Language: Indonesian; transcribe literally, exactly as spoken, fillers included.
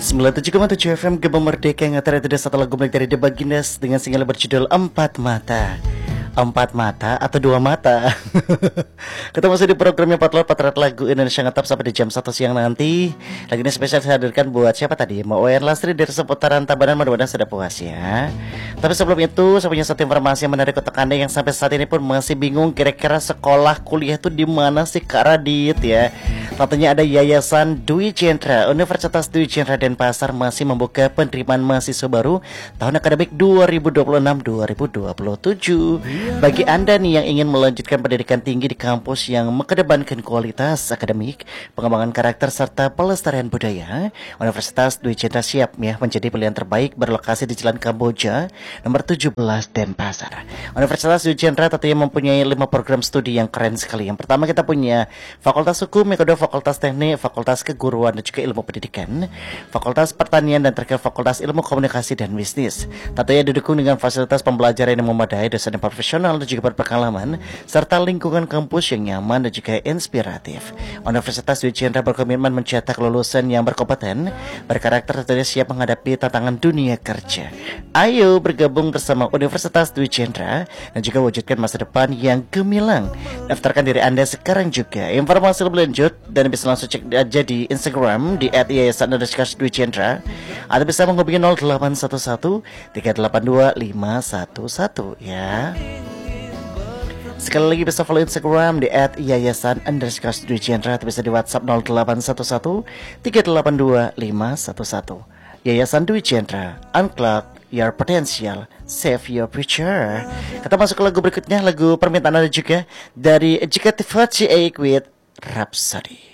sembilan puluh tujuh koma tujuh F M Gema Merdeka yang akan ada satu lagu milik dari The Bagindas dengan single berjudul Empat Mata. Empat mata atau dua mata. Kita masih di programnya Patlot Potret Lagu Indonesia Ngetop sampai di jam satu siang nanti. Lagi ini spesial saya hadirkan buat siapa tadi? Mau Wayan Lastri dari seputaran Tabanan, mudah-mudahan sudah puas ya. Tapi sebelum itu saya punya satu informasi yang menarik untuk Anda yang sampai saat ini pun masih bingung kira-kira sekolah kuliah itu di mana sih Kak Radit ya. Tentunya ada Yayasan Dwi Cendra, Universitas Dwi Cendra Denpasar masih membuka penerimaan mahasiswa baru tahun akademik dua ribu dua puluh enam dua ribu dua puluh tujuh. Bagi Anda nih yang ingin melanjutkan pendidikan tinggi di kampus yang mengedepankan kualitas akademik, pengembangan karakter serta pelestarian budaya, Universitas Dwi Cendra siap ya menjadi pilihan terbaik berlokasi di Jalan Kamboja nomor tujuh belas Denpasar. Universitas Dwi Cendra tentunya mempunyai lima program studi yang keren sekali. Yang pertama kita punya Fakultas Hukum, yang kedua Fakultas Teknik, Fakultas Keguruan dan juga Ilmu Pendidikan, Fakultas Pertanian dan terakhir Fakultas Ilmu Komunikasi dan Bisnis. Tentunya didukung dengan fasilitas pembelajaran yang memadai, dosen yang profesional dan juga berpengalaman, serta lingkungan kampus yang nyaman dan juga inspiratif. Universitas Dwi Cendra berkomitmen mencetak lulusan yang berkompeten, berkarakter, tentunya siap menghadapi tantangan dunia kerja. Ayo bergabung bersama Universitas Dwi Cendra dan juga wujudkan masa depan yang gemilang. Daftarkan diri Anda sekarang juga. Informasi lebih lanjut dan bisa langsung cek aja di Instagram di et yayasan underscore dwi cendra atau bisa menghubungi nol delapan satu satu tiga delapan dua lima satu satu ya. Sekali lagi bisa follow Instagram di et yayasan underscore dwi cendra atau bisa di WhatsApp nol delapan satu satu tiga delapan dua lima satu satu. Yayasan Dwi Cendra, Unclog Your Potential, Save Your Future. Kita masuk ke lagu berikutnya, lagu permintaan Anda juga dari J K T empat puluh delapan with Rhapsody.